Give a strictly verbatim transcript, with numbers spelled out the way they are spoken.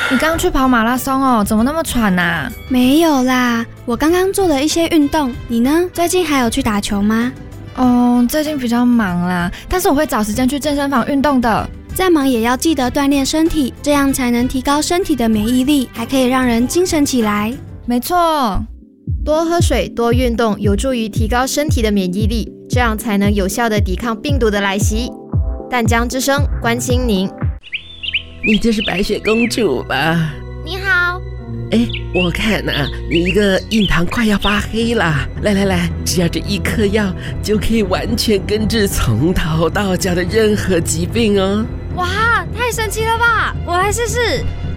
你刚去跑马拉松哦，怎么那么喘啊？ 没有啦，我刚刚做了一些运动。你呢？最近还有去打球吗？ 哦，最近比较忙啦，但是我会找时间去健身房运动的。 再忙也要记得锻炼身体，这样才能提高身体的免疫力，还可以让人精神起来。 没错， 多喝水、多运动，有助于提高身体的免疫力，这样才能有效地抵抗病毒的来袭。淡江之声关心您。 你这是白雪公主吧？ 你好。 哎，我看啊，你一个印堂快要发黑了。来来来，只要这一颗药就可以完全根治从头到脚的任何疾病哦。 哇，太神奇了吧！我来试试。